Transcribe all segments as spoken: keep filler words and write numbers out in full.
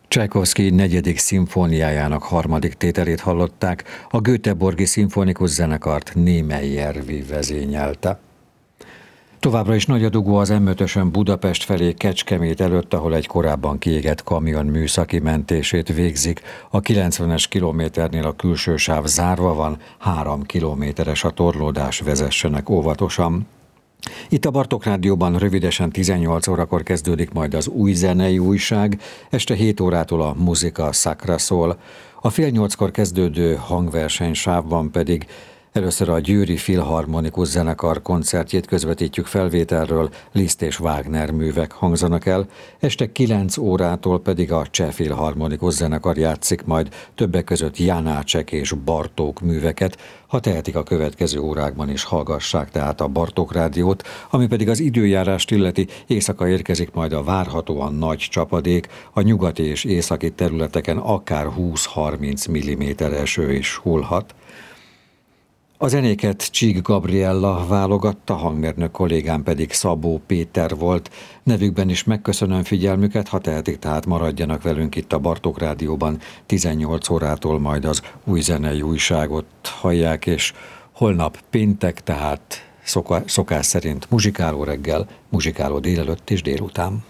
Csajkovszky negyedik szimfóniájának harmadik tételét hallották, a Göteborgi Szimfonikus Zenekart Némely Järvi vezényelte. Továbbra is nagy a dugó az em ötösön Budapest felé Kecskemét előtt, ahol egy korábban kiégett kamion műszaki mentését végzik. A kilencvenes kilométernél a külső sáv zárva van, három kilométeres a torlódás, vezessenek óvatosan. Itt a Bartók Rádióban rövidesen tizennyolc órakor kezdődik majd az új zenei újság, este hét órától a Muzika Sacra szól. A fél nyolckor kezdődő hangversenysávban pedig először a Győri Filharmonikus Zenekar koncertjét közvetítjük felvételről, Liszt és Wagner művek hangzanak el, este kilenc órától pedig a Cseh Filharmonikus Zenekar játszik majd többek között Janácsek és Bartók műveket, ha tehetik a következő órákban is hallgassák tehát a Bartók Rádiót, ami pedig az időjárást illeti, éjszaka érkezik majd a várhatóan nagy csapadék, a nyugati és északi területeken akár húsz-harminc milliméter eső is hullhat. A zenéket Csík Gabriella válogatta, hangmérnök kollégám pedig Szabó Péter volt. Nevükben is megköszönöm figyelmüket, ha tehetik, tehát maradjanak velünk itt a Bartók Rádióban. tizennyolc órától majd az új zenei újságot hallják, és holnap péntek, tehát szoka, szokás szerint muzsikáló reggel, muzsikáló délelőtt és délután.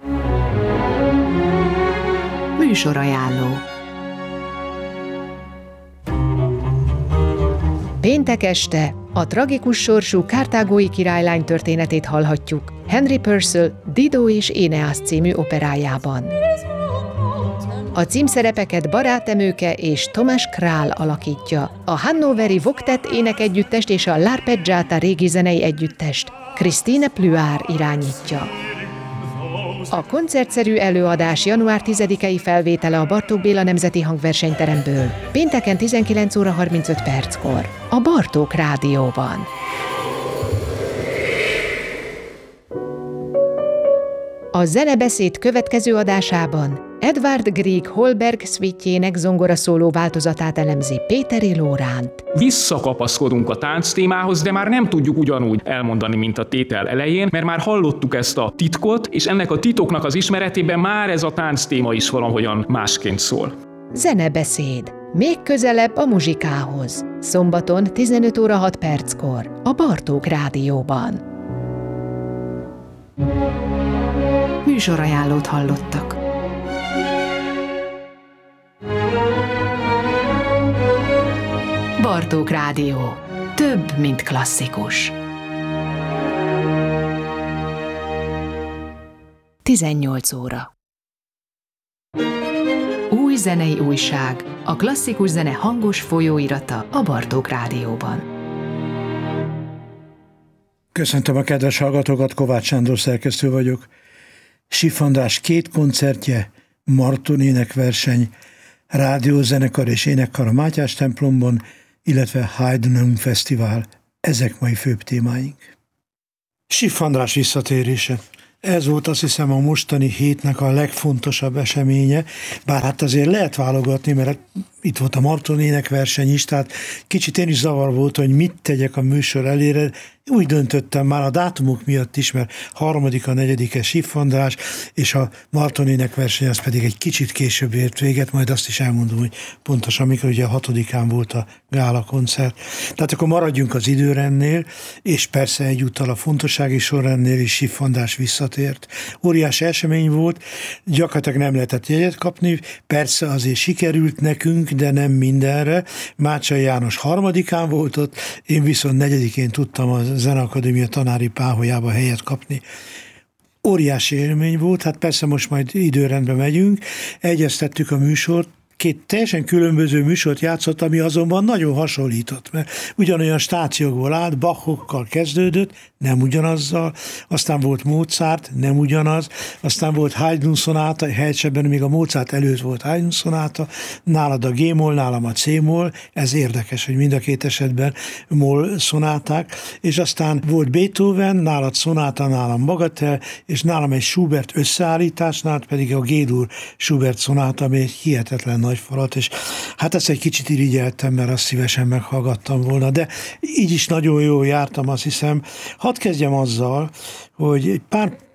Műsorajánló. Péntek este a tragikus sorsú kartágói királylány történetét hallhatjuk Henry Purcell Dido és Éneász című operájában. A címszerepeket Barát Emőke és Tomás Král alakítja, a hannoveri Voktet énekegyüttest és a L'Arpeggiata régi zenei együttest Christine Pluár irányítja. A koncertszerű előadás január tizedikei felvétele a Bartók Béla Nemzeti Hangversenyteremből, pénteken tizenkilenc óra harmincöt perckor, a Bartók Rádióban. A Zenebeszéd következő adásában Edvard Grieg Holberg szvítjének zongoraszóló változatát elemzi Péteri Lóránt. Visszakapaszkodunk a tánctémához, de már nem tudjuk ugyanúgy elmondani, mint a tétel elején, mert már hallottuk ezt a titkot, és ennek a titoknak az ismeretében már ez a tánctéma is valahogyan másként szól. Zenebeszéd. Még közelebb a muzsikához. Szombaton tizenöt óra hat perckor a Bartók Rádióban. Műsorajánlót hallottak. Bartók Rádió. Több, mint klasszikus. tizennyolc óra. Új zenei újság. A klasszikus zene hangos folyóirata a Bartók Rádióban. Köszöntöm a kedves hallgatókat, Kovács Sándor szerkesztő vagyok. Schiff András két koncertje, Marton énekverseny, rádiózenekar és énekkar a Mátyás templomban, illetve Haydn Fesztivál. Ezek mai főbb témáink. Schiff András visszatérése. Ez volt, azt hiszem, a mostani hétnek a legfontosabb eseménye, bár hát azért lehet válogatni, mert itt volt a Marton énekverseny is, tehát kicsit én is zavar volt, hogy mit tegyek a műsor elére. Úgy döntöttem már a dátumok miatt is, mert harmadika, negyedike Schiff András, és a Marton énekverseny az pedig egy kicsit később ért véget, majd azt is elmondom, hogy pontosan mikor, ugye a hatodikán volt a gála koncert. Tehát akkor maradjunk az időrendnél, és persze egyúttal a fontossági sorrendnél is Schiff András visszatért. Óriási esemény volt, gyakorlatilag nem lehetett jegyet kapni, persze azért sikerült nekünk, de nem mindenre. Mácsai János harmadikán volt ott, én viszont negyedikén tudtam a Zeneakadémia tanári páholyába helyet kapni. Óriási élmény volt, hát persze most majd időrendbe megyünk, egyeztettük a műsort, két teljesen különböző műsort játszott, ami azonban nagyon hasonlított, mert ugyanolyan stációkból állt, Bachokkal kezdődött, nem ugyanazzal, aztán volt Mozart, nem ugyanaz, aztán volt Haydn szonáta, helyesebben még a Mozart előtt volt Haydn szonáta, nálad a G-moll, nálam a C-moll, ez érdekes, hogy mind a két esetben moll szonáták, és aztán volt Beethoven, nálad szonáta, nálam bagatel, és nálam egy Schubert összeállításnál pedig a G-dur Schubert szonáta, ami egy hihetetlen nagy falat, és hát ezt egy kicsit irigyeltem, mert azt szívesen meghallgattam volna, de így is nagyon jól jártam, azt hiszem. Hadd kezdjem azzal, hogy egy pár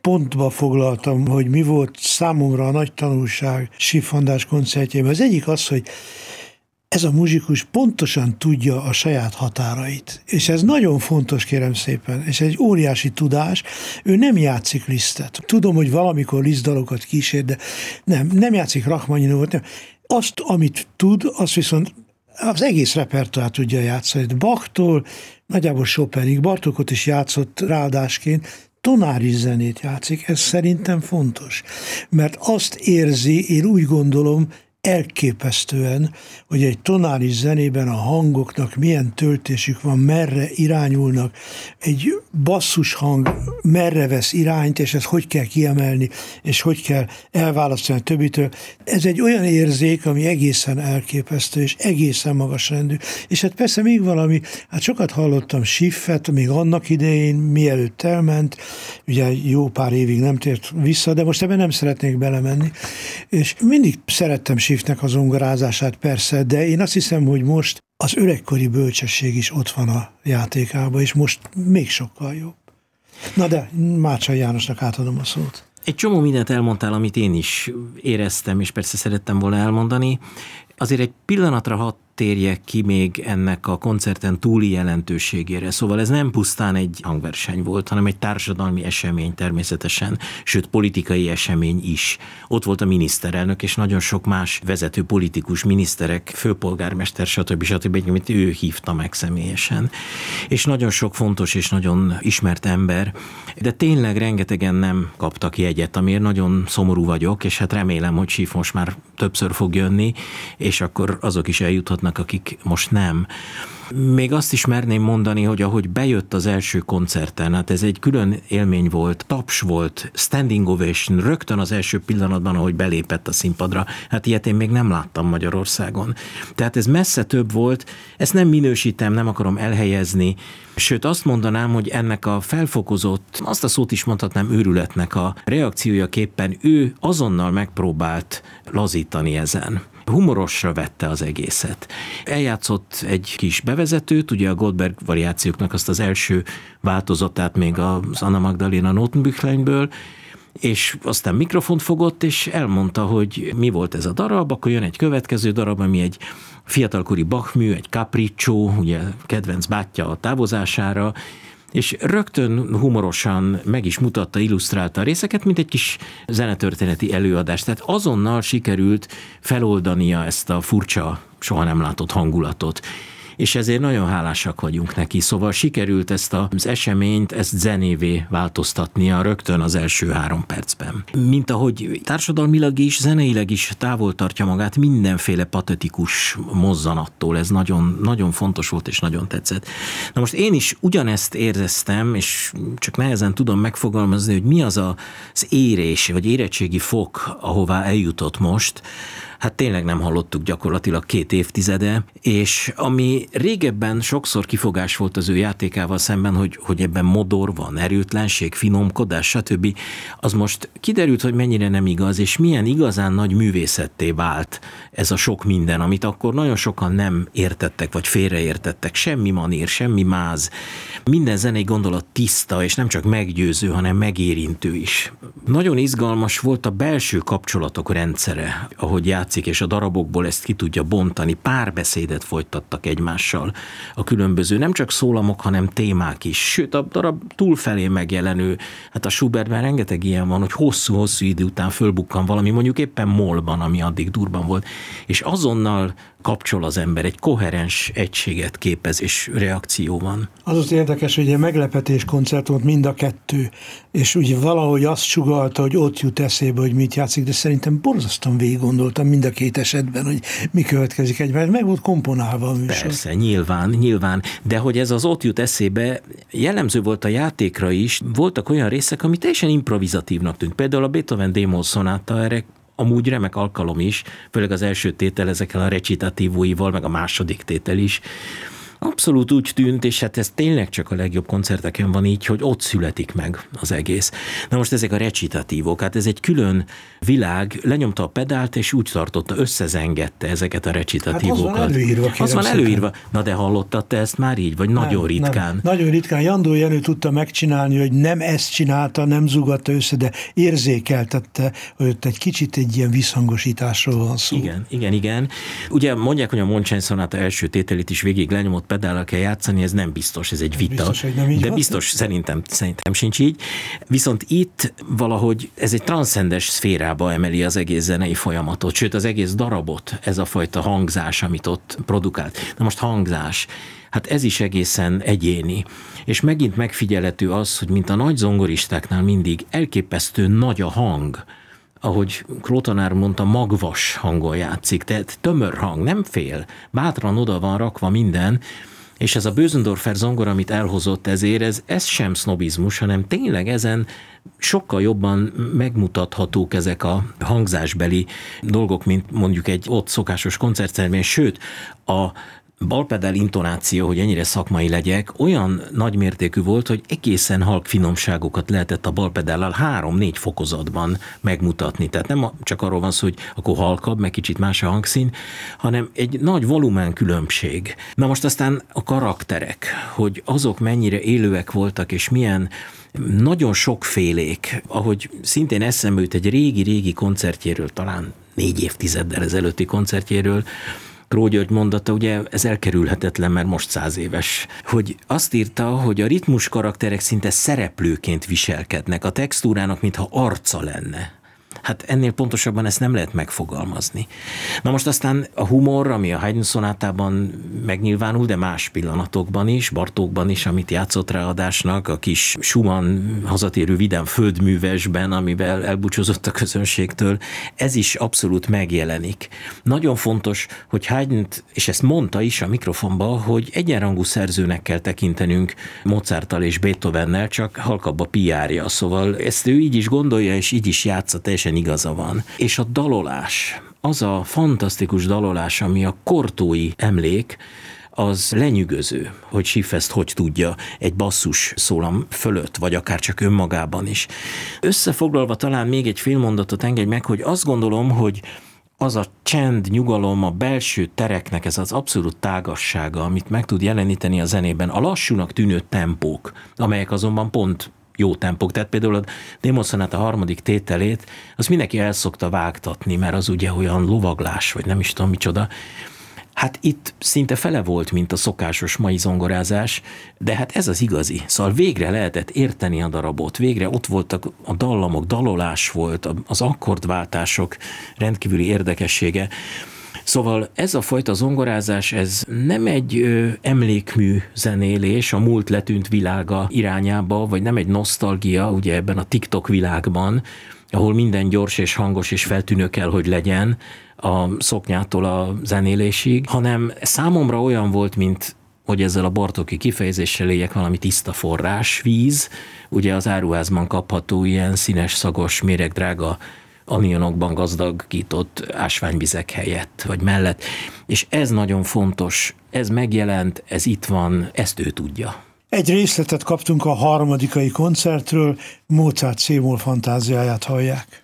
pontba foglaltam, hogy mi volt számomra a nagy tanulság Schiff András koncertjében. Az egyik az, hogy ez a muzsikus pontosan tudja a saját határait. És ez nagyon fontos, kérem szépen, és egy óriási tudás. Ő nem játszik Lisztet. Tudom, hogy valamikor Liszt dalokat kísér, de nem, nem játszik Rachmaninót, nem. Azt, amit tud, azt viszont az egész repertoárt tudja játszani. Bachtól nagyjából Chopinig, Bartókot is játszott ráadásként, tonáris zenét játszik, ez szerintem fontos. Mert azt érzi, én úgy gondolom, elképesztően, hogy egy tonális zenében a hangoknak milyen töltésük van, merre irányulnak, egy basszus hang merre vesz irányt, és ezt hogy kell kiemelni, és hogy kell elválasztani a többitől. Ez egy olyan érzék, ami egészen elképesztő, és egészen magas rendű. És hát persze még valami, hát sokat hallottam Schiffet, még annak idején, mielőtt elment, ugye jó pár évig nem tért vissza, de most ebben nem szeretnék belemenni, és mindig szerettem Schiffnek a zongorázását persze, de én azt hiszem, hogy most az öregkori bölcsesség is ott van a játékában, és most még sokkal jobb. Na de Mácsai Jánosnak átadom a szót. Egy csomó mindent elmondtál, amit én is éreztem, és persze szerettem volna elmondani. Azért egy pillanatra hadd térjek ki még ennek a koncerten túli jelentőségére. Szóval ez nem pusztán egy hangverseny volt, hanem egy társadalmi esemény természetesen, sőt politikai esemény is. Ott volt a miniszterelnök, és nagyon sok más vezető politikus, miniszterek, főpolgármester, stb. stb., amit ő hívta meg személyesen. És nagyon sok fontos és nagyon ismert ember, de tényleg rengetegen nem kaptak jegyet, amiért nagyon szomorú vagyok, és hát remélem, hogy Schiff most már többször fog jönni, és akkor azok is eljuthatnak, akik most nem. Még azt is merném mondani, hogy ahogy bejött az első koncerten, hát ez egy külön élmény volt, taps volt, standing ovation, rögtön az első pillanatban, ahogy belépett a színpadra. Hát ilyet én még nem láttam Magyarországon. Tehát ez messze több volt, ezt nem minősítem, nem akarom elhelyezni, sőt azt mondanám, hogy ennek a felfokozott, azt a szót is mondhatnám őrületnek a reakciójaképpen ő azonnal megpróbált lazítani ezen. Humorosra vette az egészet. Eljátszott egy kis bevezetőt, ugye a Goldberg variációknak azt az első változatát még az Anna Magdalena Notenbüchleinből, és aztán mikrofont fogott, és elmondta, hogy mi volt ez a darab, akkor jön egy következő darab, ami egy fiatalkori Bach mű, egy capriccio, ugye kedvenc bátyja a távozására, és rögtön humorosan meg is mutatta, illusztrálta a részeket, mint egy kis zenetörténeti előadást. Tehát azonnal sikerült feloldania ezt a furcsa, soha nem látott hangulatot. És ezért nagyon hálásak vagyunk neki. Szóval sikerült ezt az eseményt, ezt zenévé változtatnia rögtön az első három percben. Mint ahogy társadalmilag is, zeneileg is távol tartja magát mindenféle patetikus mozzanattól. Ez nagyon, nagyon fontos volt és nagyon tetszett. Na most én is ugyanezt éreztem, és csak nehezen tudom megfogalmazni, hogy mi az az érés, vagy érettségi fok, ahová eljutott most. Hát tényleg nem hallottuk gyakorlatilag két évtizede, és ami régebben sokszor kifogás volt az ő játékával szemben, hogy, hogy ebben modor van, erőtlenség, finomkodás, stb., az most kiderült, hogy mennyire nem igaz, és milyen igazán nagy művészetté vált ez a sok minden, amit akkor nagyon sokan nem értettek, vagy félreértettek. Semmi manír, semmi máz. Minden zenei gondolat tiszta, és nem csak meggyőző, hanem megérintő is. Nagyon izgalmas volt a belső kapcsolatok rendszere, ahogy játszott, és a darabokból ezt ki tudja bontani. Párbeszédet folytattak egymással a különböző, nem csak szólamok, hanem témák is. Sőt, a darab túlfelé megjelenő, hát a Schubertben rengeteg ilyen van, hogy hosszú-hosszú idő után fölbukkan valami, mondjuk éppen molban, ami addig durban volt, és azonnal kapcsol az ember, egy koherens egységet képez, és reakció van. Az az érdekes, hogy egy meglepetés koncert volt mind a kettő, és ugye valahogy azt sugallta, hogy ott jut eszébe, hogy mit játszik, de szerintem borzasztóan végig gondoltam mind a két esetben, hogy mi következik egymás. Meg volt komponálva a műsor. Persze, nyilván, nyilván, de hogy ez az ott jut eszébe, jellemző volt a játékra is, voltak olyan részek, ami teljesen improvizatívnak tűnt. Például a Beethoven D-moll szonáta erre amúgy remek alkalom is, főleg az első tétel ezekkel a recitatívóival, meg a második tétel is. abszolút úgy tűnt, és hát ez tényleg csak a legjobb koncerteken van így, hogy ott születik meg az egész. Na most ezek a recitatívok, hát ez egy külön világ, lenyomta a pedált, és úgy tartotta, összezengette ezeket a recitatívokat. Hát az van előírva. Az van előírva. Na de hallottad te ezt már így, vagy nem, nagyon ritkán? Nem. Nagyon ritkán. Jandó Jenő tudta megcsinálni, hogy nem ezt csinálta, nem zugatta össze, de érzékeltette, hogy ott egy kicsit egy ilyen visszhangosításról van szó. Igen, igen, igen. Ugye mondják, hogy a Mondschein szonáta első tételét is végig lenyomott pedállal kell játszani, ez nem biztos, ez egy vita. Biztos, hogy nem így de van? biztos, szerintem, szerintem sincs így. Viszont itt valahogy ez egy transzcendes szférába emeli az egész zenei folyamatot, sőt az egész darabot, ez a fajta hangzás, amit ott produkált. Na most hangzás, hát ez is egészen egyéni. És megint megfigyelhető az, hogy mint a nagy zongoristáknál mindig elképesztő nagy a hang, ahogy Krótanár mondta, magvas hangon játszik, tehát tömör hang, nem fél, bátran oda van rakva minden, és ez a Bösendorfer zongora, amit elhozott ezért, ez, ez sem sznobizmus, hanem tényleg ezen sokkal jobban megmutathatók ezek a hangzásbeli dolgok, mint mondjuk egy ott szokásos koncertszerben, sőt, a balpedál intonáció, hogy ennyire szakmai legyek, olyan nagymértékű volt, hogy egészen halk finomságokat lehetett a balpedállal három-négy fokozatban megmutatni. Tehát nem csak arról van szó, hogy akkor halkabb, meg kicsit más a hangszín, hanem egy nagy volumen különbség. Na most aztán a karakterek, hogy azok mennyire élőek voltak, és milyen nagyon sokfélék, ahogy szintén eszembe jut egy régi-régi koncertjéről, talán négy évtizeddel ezelőtti koncertjéről, Kró György mondata, ugye ez elkerülhetetlen, mert most száz éves, hogy azt írta, hogy a ritmus karakterek szinte szereplőként viselkednek, a textúrának mintha arca lenne. Hát ennél pontosabban ezt nem lehet megfogalmazni. Na most aztán a humor, ami a Haydn szonátában megnyilvánul, de más pillanatokban is, Bartókban is, amit játszott ráadásnak, a kis Schumann hazatérő vidám földművesben, amivel elbúcsúzott a közönségtől, ez is abszolút megjelenik. Nagyon fontos, hogy Haydnt, és ezt mondta is a mikrofonba, hogy egyenrangú szerzőnek kell tekintenünk Mozarttal és Beethovennel, csak halkabb a pé er-ja, szóval ezt ő így is gondolja, és így is játsza, teljesen igaza van. És a dalolás, az a fantasztikus dalolás, ami a kortói emlék, az lenyűgöző, hogy Schiff ezt hogy tudja egy basszus szólam fölött, vagy akár csak önmagában is. Összefoglalva talán még egy fél mondatot engedj meg, hogy azt gondolom, hogy az a csend, nyugalom, a belső tereknek ez az abszolút tágassága, amit meg tud jeleníteni a zenében, a lassúnak tűnő tempók, amelyek azonban pont jó tempók. Tehát például a Démon szonáta harmadik tételét, azt mindenki el szokta vágtatni, mert az ugye olyan lovaglás, vagy nem is tudom micsoda. Hát itt szinte fele volt, mint a szokásos mai zongorázás, de hát ez az igazi. Szóval végre lehetett érteni a darabot, végre ott voltak a dallamok, dalolás volt, az akkordváltások rendkívüli érdekessége. Szóval ez a fajta zongorázás, ez nem egy ö, emlékmű zenélés a múlt letűnt világa irányába, vagy nem egy nosztalgia, ugye ebben a TikTok világban, ahol minden gyors és hangos és feltűnő kell, hogy legyen a szoknyától a zenélésig, hanem számomra olyan volt, mint hogy ezzel a bartóki kifejezéssel éljek, valami tiszta forrásvíz, ugye az áruházban kapható ilyen színes, szagos, méregdrága anionokban gazdagított ásványvizek helyett, vagy mellett. És ez nagyon fontos, ez megjelent, ez itt van, ezt ő tudja. Egy részletet kaptunk a harmadikai koncertről, Mozart C-moll fantáziáját hallják.